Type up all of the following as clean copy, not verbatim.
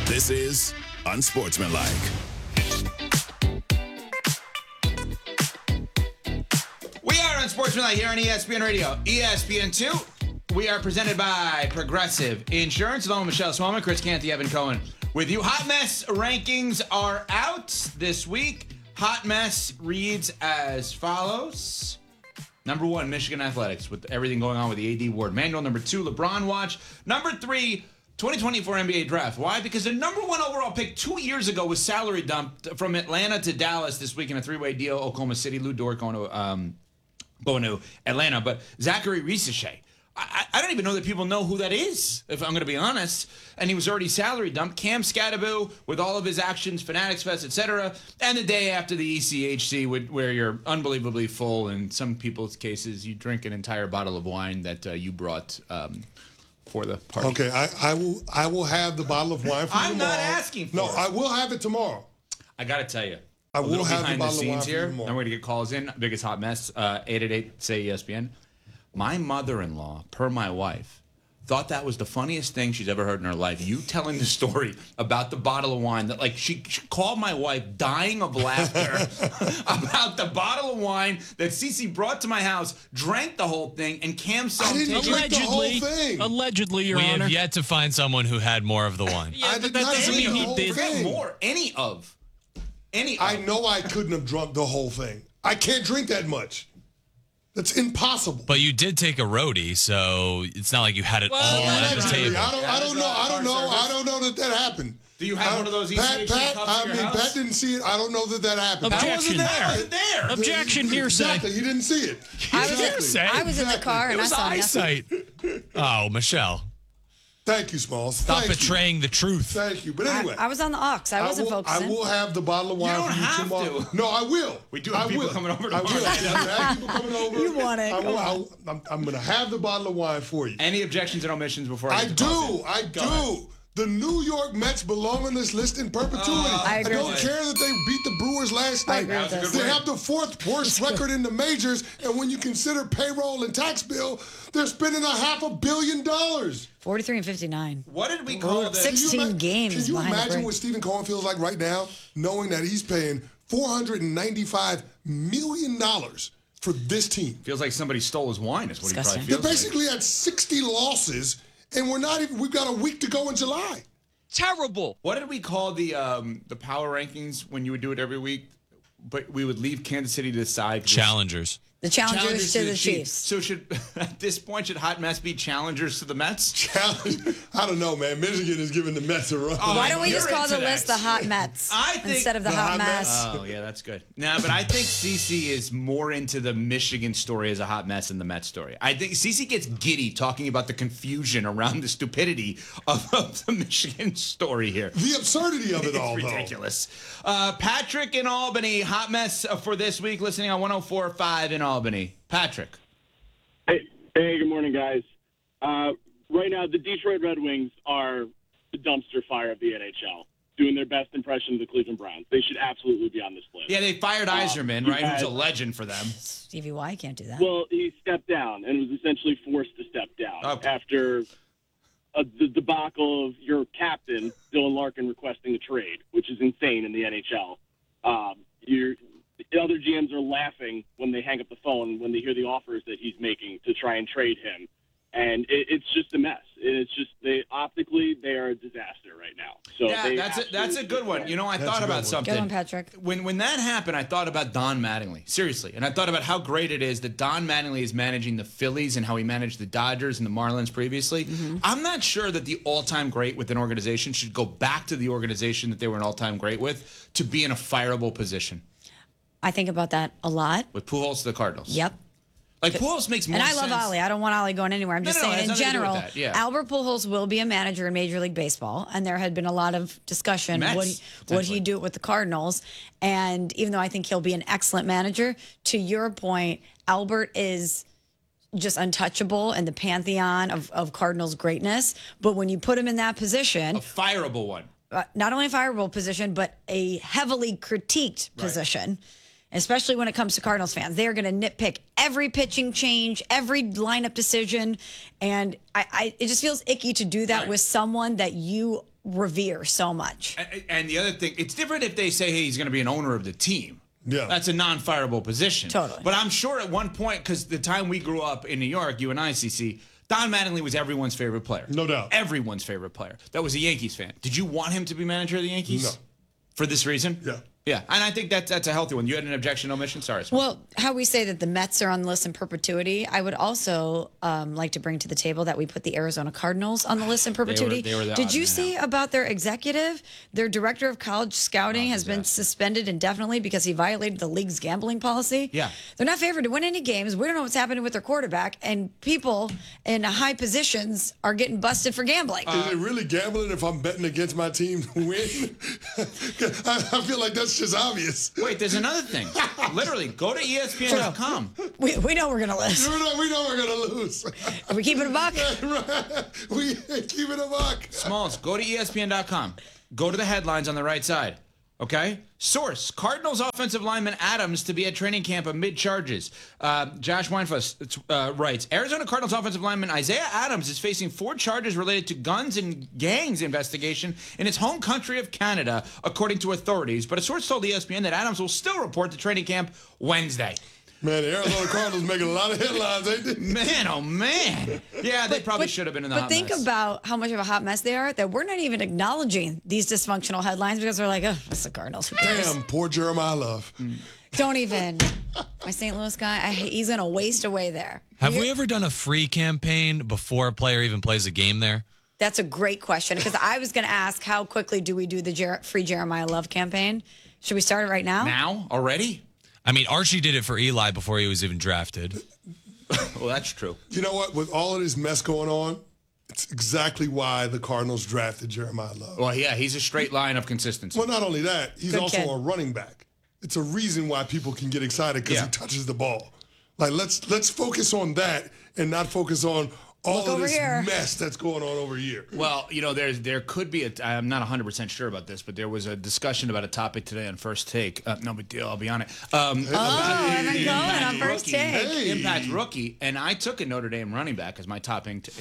This is Unsportsmanlike. We are Unsportsmanlike here on ESPN Radio, ESPN2. We are presented by Progressive Insurance. Along with Michelle Swellman, Chris Canty, Evan Cohen with you. Hot Mess rankings are out this week. Hot Mess reads as follows. Number 1, Michigan Athletics, with everything going on with the A.D. Ward Manual. Number 2, LeBron Watch. Number 3, 2024 NBA Draft. Why? Because the number 1 overall pick 2 years ago was salary dumped from Atlanta to Dallas this week in a 3-way deal. Oklahoma City, Lou Dort going to Atlanta. But Zachary Risache, I don't even know that people know who that is, if I'm going to be honest. And he was already salary dumped. Cam Scattaboo, with all of his actions, Fanatics Fest, etc. And the day after the ECHC, where you're unbelievably full. In some people's cases, you drink an entire bottle of wine that you brought for the party. Okay, I will have the bottle of wine for you tomorrow. I'm not asking for it. No, I will have it tomorrow. I got to tell you. I will have the bottle of wine for you here. tomorrow. And we're going to get calls in. Biggest hot mess, 888-SAY-ESPN. My mother-in-law, per my wife, thought that was the funniest thing she's ever heard in her life. You telling the story about the bottle of wine that, like, she called my wife dying of laughter about the bottle of wine that Cece brought to my house, drank the whole thing, and Cam saw him take drink the whole thing. Allegedly, Your Honor. We have yet to find someone who had more of the wine. Yeah, I did that not doesn't drink mean the he whole did. thing. more. Any of. I know I couldn't have drunk the whole thing. I can't drink that much. That's impossible. But you did take a roadie, so it's not like you had it all at the table. I don't know that happened. Do you have one of those Pat, cups in your house? Pat didn't see it. I don't know that happened. Objection. I wasn't there. Objection, hearsay. Exactly. He didn't see it. I was in the car and I saw nothing. Eyesight. Oh, Michelle. Thank you, Smalls. Stop Thank betraying the truth. Thank you. But anyway. I was on the aux. I wasn't focusing. I will have the bottle of wine You don't for you have tomorrow. to. No, I will. We do have people coming over I will. tomorrow. I have people coming over. You want it. I'm going to have the bottle of wine for you. Any objections and omissions before I get to calls in? I Go do. ahead. The New York Mets belong on this list in perpetuity. I agree don't with care that they beat the Brewers last night. agree with this. They have the 4th worst record in the majors, and when you consider payroll and tax bill, they're spending $500 million. 43 and 59. What did we call this? 16 games Can you behind the imagine break. what Stephen Cohen feels like right now, knowing that he's paying $495 million for this team? Feels like somebody stole his wine is what Disgusting. he They're probably feels basically at 60 losses, and we've got a week to go in July. Terrible. What did we call the power rankings when you would do it every week? But we would leave Kansas City to the side. Challengers. The challengers to the Chiefs. So at this point, should Hot Mess be challengers to the Mets? Challenge. I don't know, man. Michigan is giving the Mets a run. Why don't we just call the into list that. the Hot Mets I think instead of the Hot Mess? Oh, yeah, that's good. No, but I think CeCe is more into the Michigan story as a hot mess than the Mets story. I think CeCe gets giddy talking about the confusion around the stupidity of the Michigan story here. The absurdity of it all, It's though. ridiculous. Patrick in Albany, hot mess for this week, listening on 104.5 in Albany. Patrick. Hey, good morning, guys. Right now, the Detroit Red Wings are the dumpster fire of the NHL, doing their best impression of the Cleveland Browns. They should absolutely be on this list. Yeah, they fired Yzerman, right? Who's a legend for them. Stevie Y can't do that. Well, he stepped down and was essentially forced to step down after the debacle of your captain, Dylan Larkin, requesting a trade, which is insane in the NHL. The other GMs are laughing when they hang up the phone when they hear the offers that he's making to try and trade him. And it's just a mess. It's just optically they are a disaster right now. So yeah, that's a good one. You know, I thought about something. Good one, Patrick. When that happened, I thought about Don Mattingly. Seriously. And I thought about how great it is that Don Mattingly is managing the Phillies and how he managed the Dodgers and the Marlins previously. Mm-hmm. I'm not sure that the all-time great with an organization should go back to the organization that they were an all-time great with to be in a fireable position. I think about that a lot. With Pujols to the Cardinals. Yep. Like, Pujols makes more sense. And I love Ollie. I don't want Ollie going anywhere. I'm just No, it saying, has in nothing to do with general, that, yeah. Albert Pujols will be a manager in Major League Baseball, and there had been a lot of discussion. Mets, Would he do it with the Cardinals? And even though I think he'll be an excellent manager, to your point, Albert is just untouchable in the pantheon of Cardinals greatness. But when you put him in that position, A fireable one. not only a fireable position, but a heavily critiqued position, especially when it comes to Cardinals fans. They're going to nitpick every pitching change, every lineup decision. And it just feels icky to do that with someone that you revere so much. And the other thing, it's different if they say, hey, he's going to be an owner of the team. Yeah. That's a non-fireable position. Totally. But I'm sure at one point, because the time we grew up in New York, you and I, CC, Don Mattingly was everyone's favorite player. No doubt. Everyone's favorite player. That was a Yankees fan. Did you want him to be manager of the Yankees? No. For this reason? Yeah. Yeah, and I think that's a healthy one. You had an objection, omission? Sorry. Well, how we say that the Mets are on the list in perpetuity, I would also like to bring to the table that we put the Arizona Cardinals on the list in perpetuity. They were the Did odd you man see about their executive? Their director of college scouting has been suspended indefinitely because he violated the league's gambling policy. Yeah. They're not favored to win any games. We don't know what's happening with their quarterback, and people in high positions are getting busted for gambling. Is it really gambling if I'm betting against my team to win? I feel like that's just obvious. Wait, there's another thing. Literally, go to ESPN.com. We know we're going to lose. We know we're going to lose. Are we keeping a buck? We keep it a buck. Smalls, go to ESPN.com. Go to the headlines on the right side. Okay? Source, Cardinals offensive lineman Adams to be at training camp amid charges. Josh Weinfuss writes, Arizona Cardinals offensive lineman Isaiah Adams is facing 4 charges related to guns and gangs investigation in his home country of Canada, according to authorities. But a source told ESPN that Adams will still report to training camp Wednesday. Man, the Arizona Cardinals making a lot of headlines, ain't they? Man, oh man. Yeah, they probably should have been in the hot mess. But think about how much of a hot mess they are, that we're not even acknowledging these dysfunctional headlines because we're like, oh, it's the Cardinals. Who cares? Damn, poor Jeremiah Love. Don't even. My St. Louis guy, he's going to waste away there. Have we ever done a free campaign before a player even plays a game there? That's a great question, because I was going to ask, how quickly do we do the free Jeremiah Love campaign? Should we start it right now? Now? Already? I mean, Archie did it for Eli before he was even drafted. Well, that's true. You know what? With all of this mess going on, it's exactly why the Cardinals drafted Jeremiah Love. Well, yeah, he's a straight line of consistency. Well, not only that, he's Good also kid. a running back. It's a reason why people can get excited because Yeah. he touches the ball. Like, let's focus on that and not focus on all Look of over this here. mess that's going on over here. Well, you know, there could be I'm not 100% sure about this, but there was a discussion about a topic today on First Take. No big deal, I'll be on it. Evan Cohen on First rookie, Take. Hey. Impact rookie, and I took a Notre Dame running back as my top rookie.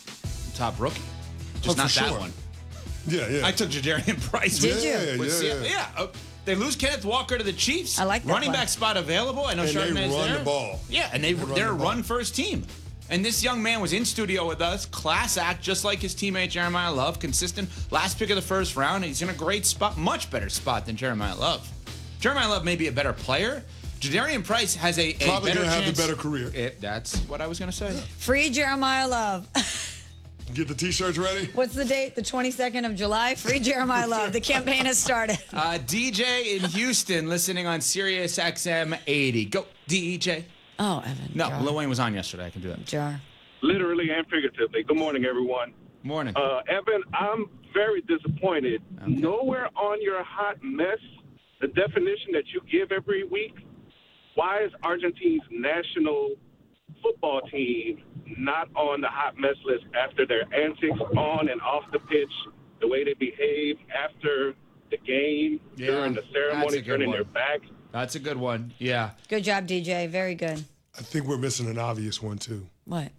Just Oh, not for that sure. one. Yeah. I took Jadarian Price. Did you? with Yeah. Seattle. Yeah. They lose Kenneth Walker to the Chiefs. I like that running play. back spot available. I know And they Chardonnay's run there. the ball. Yeah, and they're the a ball. run-first team. And this young man was in studio with us, class act, just like his teammate Jeremiah Love, consistent, last pick of the first round. He's in a great spot, much better spot than Jeremiah Love. Jeremiah Love may be a better player. Jadarian Price has a Probably better going to have chance. the better career. That's what I was going to say. Free Jeremiah Love. Get the T-shirts ready. What's the date? The 22nd of July? Free Jeremiah Love. The campaign has started. DJ in Houston, listening on Sirius XM 80. Go, DJ. Oh, Evan. No, Jar. Lil Wayne was on yesterday. I can do that. Jar. Literally and figuratively. Good morning, everyone. Morning. Evan, I'm very disappointed. Nowhere on your hot mess, the definition that you give every week, why is Argentina's national football team not on the hot mess list after their antics on and off the pitch, the way they behave after the game, during the that's a ceremony, good turning one. their back? That's a good one. Yeah. Good job, DJ. Very good. I think we're missing an obvious one, too. What?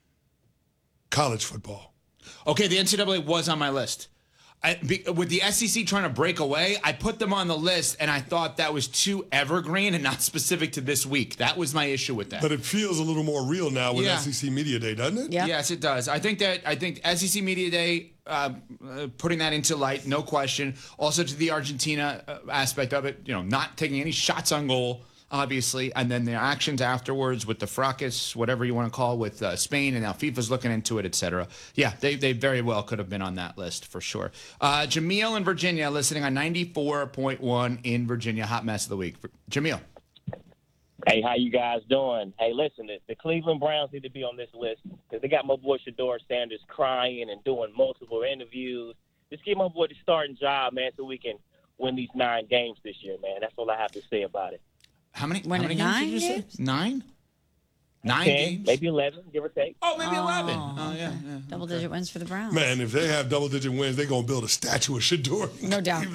College football. Okay, the NCAA was on my list. With the SEC trying to break away, I put them on the list, and I thought that was too evergreen and not specific to this week. That was my issue with that. But it feels a little more real now with Yeah. SEC Media Day, doesn't it? Yeah. Yes, it does. I think SEC Media Day, putting that into light, no question. Also to the Argentina aspect of it, you know, not taking any shots on goal, obviously, and then their actions afterwards with the fracas, whatever you want to call it, with Spain, and now FIFA's looking into it, etc. Yeah, they very well could have been on that list for sure. Jameel in Virginia, listening on 94.1 in Virginia. Hot mess of the week. Jameel. Hey, how you guys doing? Hey, listen, the Cleveland Browns need to be on this list because they got my boy Shador Sanders crying and doing multiple interviews. Just give my boy the starting job, man, so we can win these 9 games this year, man. That's all I have to say about it. How many Winning games 9 did you say? games? 9? 9 10, games? maybe 11, give or take. Oh, maybe 11. Oh, yeah. Double-digit wins for the Browns. Man, if they have double-digit wins, they're going to build a statue of Shador. No doubt.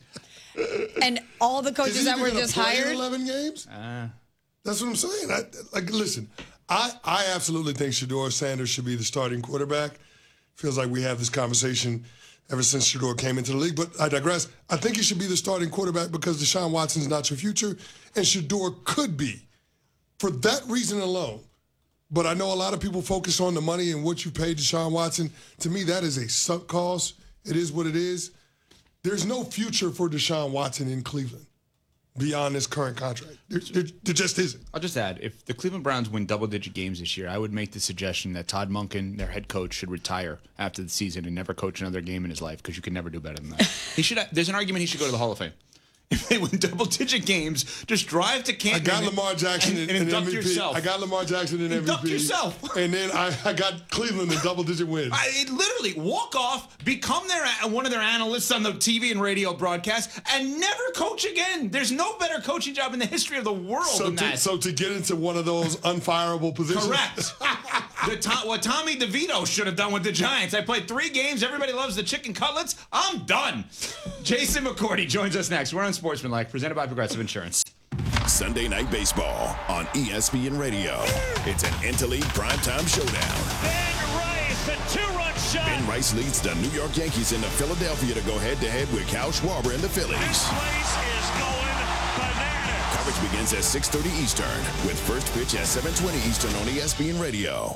And all the Is coaches he that even were gonna just play in hired. 11 games? That's what I'm saying. Listen, I absolutely think Shador Sanders should be the starting quarterback. Feels like we have this conversation ever since Shedeur came into the league. But I digress. I think he should be the starting quarterback because Deshaun Watson's not your future, and Shedeur could be. For that reason alone. But I know a lot of people focus on the money and what you paid Deshaun Watson. To me, that is a sunk cost. It is what it is. There's no future for Deshaun Watson in Cleveland beyond this current contract. There just isn't. I'll just add, if the Cleveland Browns win double-digit games this year, I would make the suggestion that Todd Monken, their head coach, should retire after the season and never coach another game in his life because you can never do better than that. There's an argument he should go to the Hall of Fame. If they win double-digit games, just drive to Canton. I got Lamar Jackson and in induct MVP. yourself. I got Lamar Jackson in MVP. Induct yourself. And then I got Cleveland in double-digit wins. Literally, walk off, become one of their analysts on the TV and radio broadcast, and never coach again. There's no better coaching job in the history of the world than that. So to get into one of those unfireable positions? Correct. What Tommy DeVito should have done with the Giants. I played 3 games. Everybody loves the chicken cutlets. I'm done. Jason McCourty joins us next. We're on Sportsmanlike, presented by Progressive Insurance. Sunday Night Baseball on ESPN Radio. It's an Interleague primetime showdown. Ben Rice, the 2-run shot. Ben Rice leads the New York Yankees into Philadelphia to go head-to-head with Kyle Schwarber and the Phillies. This place is going bananas. Coverage begins at 6:30 Eastern with first pitch at 7:20 Eastern on ESPN Radio.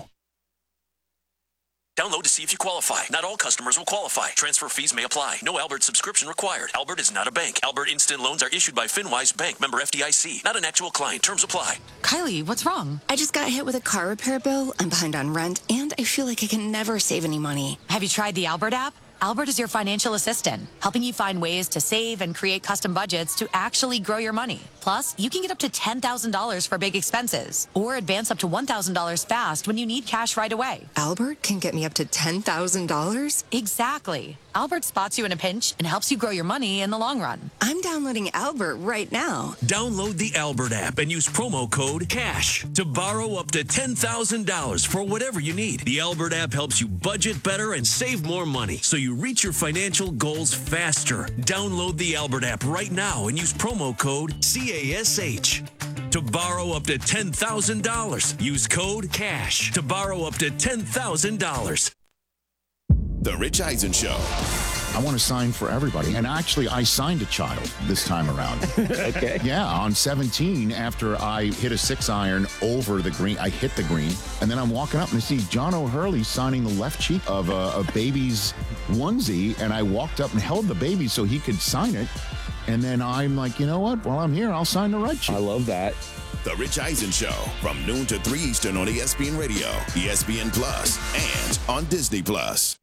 Download to see if you qualify. Not all customers will qualify. Transfer fees may apply. No Albert subscription required. Albert is not a bank. Albert Instant Loans are issued by FinWise Bank, member FDIC. Not an actual client. Terms apply. Kylie, what's wrong? I just got hit with a car repair bill. I'm behind on rent, and I feel like I can never save any money. Have you tried the Albert app? Albert is your financial assistant, helping you find ways to save and create custom budgets to actually grow your money. Plus, you can get up to $10,000 for big expenses or advance up to $1,000 fast when you need cash right away. Albert can get me up to $10,000? Exactly. Albert spots you in a pinch and helps you grow your money in the long run. I'm downloading Albert right now. Download the Albert app and use promo code CASH to borrow up to $10,000 for whatever you need. The Albert app helps you budget better and save more money so you reach your financial goals faster. Download the Albert app right now and use promo code CASH to borrow up to $10,000. Use code CASH to borrow up to $10,000. The Rich Eisen Show. I want to sign for everybody. And actually, I signed a child this time around. Okay. Yeah, on 17, after I hit a 6-iron over the green, I hit the green. And then I'm walking up and I see John O'Hurley signing the left cheek of a baby's onesie. And I walked up and held the baby so he could sign it. And then I'm like, you know what? While I'm here, I'll sign the right cheek. I love that. The Rich Eisen Show from noon to 3 Eastern on ESPN Radio, ESPN Plus, and on Disney Plus.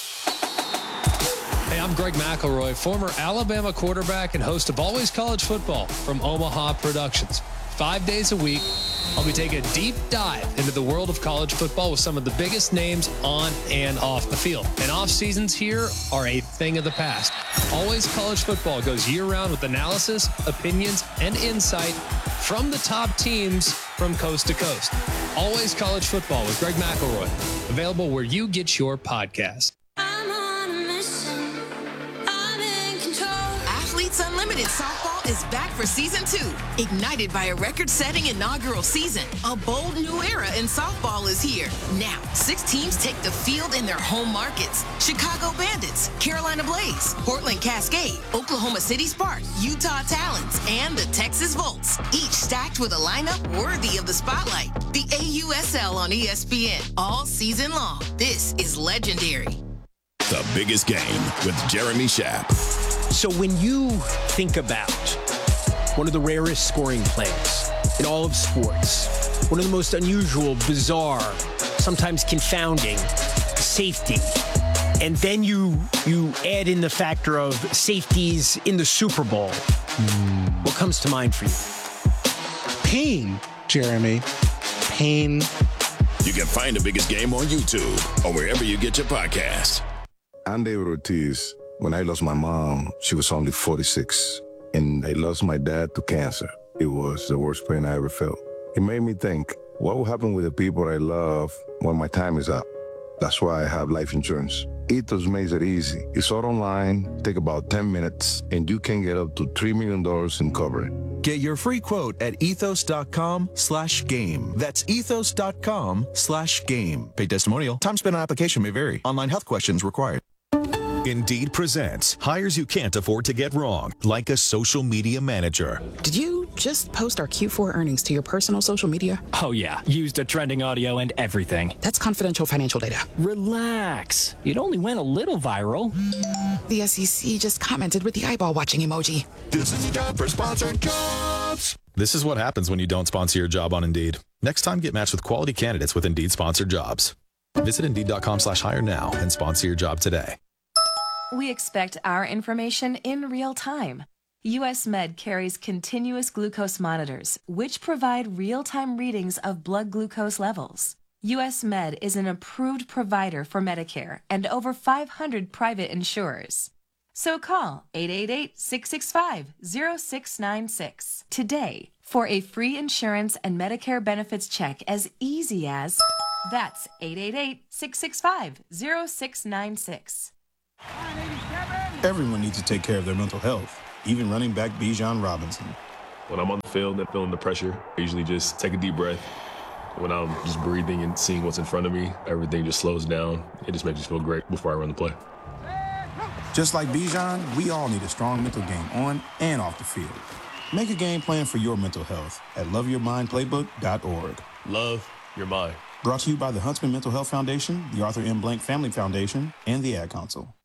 Hey, I'm Greg McElroy, former Alabama quarterback and host of Always College Football from Omaha Productions. 5 days a week, I'll be taking a deep dive into the world of college football with some of the biggest names on and off the field. And off seasons here are a thing of the past. Always College Football goes year-round with analysis, opinions, and insight from the top teams from coast to coast. Always College Football with Greg McElroy. Available where you get your podcast. Athletes Unlimited Softball is back for Season 2. Ignited by a record-setting inaugural season, a bold new era in softball is here. Now, 6 teams take the field in their home markets. Chicago Bandits, Carolina Blaze, Portland Cascade, Oklahoma City Sparks, Utah Talons, and the Texas Volts. Each stacked with a lineup worthy of the spotlight. The AUSL on ESPN all season long. This is legendary. The Biggest Game with Jeremy Schaap. So when you think about one of the rarest scoring plays in all of sports, one of the most unusual, bizarre, sometimes confounding safety, and then you add in the factor of safeties in the Super Bowl, what comes to mind for you? Pain, Jeremy. Pain. You can find The Biggest Game on YouTube or wherever you get your podcasts. I'm David Ortiz. When I lost my mom, she was only 46, and I lost my dad to cancer. It was the worst pain I ever felt. It made me think, what will happen with the people I love when my time is up? That's why I have life insurance. Ethos makes it easy. It's all online, take about 10 minutes, and you can get up to $3 million in coverage. Get your free quote at ethos.com/game. That's ethos.com/game. Paid testimonial. Time spent on application may vary. Online health questions required. Indeed presents hires you can't afford to get wrong, like a social media manager. Did you just post our Q4 earnings to your personal social media? Oh, yeah. Used the trending audio and everything. That's confidential financial data. Relax. It only went a little viral. The SEC just commented with the eyeball watching emoji. This is a job for sponsored jobs. This is what happens when you don't sponsor your job on Indeed. Next time, get matched with quality candidates with Indeed sponsored jobs. Visit Indeed.com/hire now and sponsor your job today. We expect our information in real time. US Med carries continuous glucose monitors, which provide real-time readings of blood glucose levels. US Med is an approved provider for Medicare and over 500 private insurers. So call 888-665-0696 today for a free insurance and Medicare benefits check as easy as... That's 888-665-0696. Everyone needs to take care of their mental health, even running back Bijan Robinson. When I'm on the field and feeling the pressure, I usually just take a deep breath. When I'm just breathing and seeing what's in front of me, everything just slows down. It just makes me feel great before I run the play. Just like Bijan, we all need a strong mental game on and off the field. Make a game plan for your mental health at loveyourmindplaybook.org. Love your mind. Brought to you by the Huntsman Mental Health Foundation, the Arthur M. Blank Family Foundation, and the Ad Council.